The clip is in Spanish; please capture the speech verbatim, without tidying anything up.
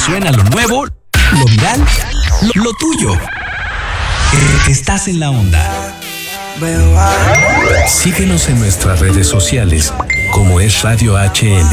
suena lo nuevo, lo viral, lo, lo tuyo. Eh, Estás en la onda. Síguenos en nuestras redes sociales, como es Radio H N.